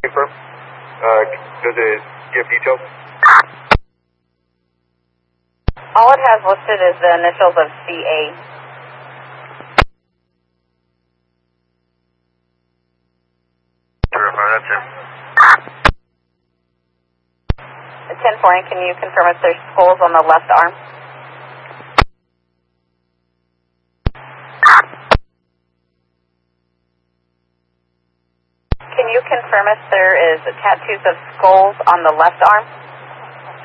Confirm. Does it give details? All it has listed is the initials of CA. That's it. 10-4, can you confirm if there's skulls on the left arm? Can you confirm if there is tattoos of skulls on the left arm?